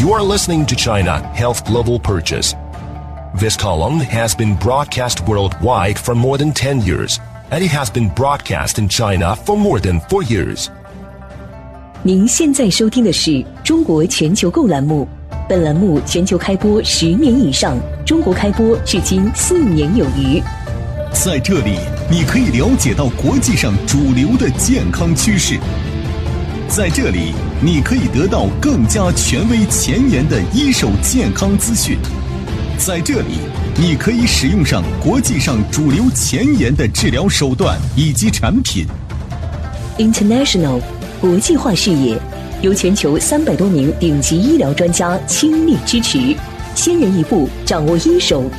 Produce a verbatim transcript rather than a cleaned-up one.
You are listening to China Health Global Purchase. This column has been broadcast worldwide for more than ten years, and it has been broadcast in China for more than four years. 您现在收听的是中国全球购栏目，本栏目全球开播十年以上，中国开播至今四年有余。 在这里，你可以了解到国际上主流的健康趋势。在这里，你可以得到更加权威前沿的一手健康资讯。在这里，你可以使用上国际上主流前沿的治疗手段以及产品。 International 国际化视野，由全球三百多名顶级医疗专家倾力支持，先人一步，掌握一手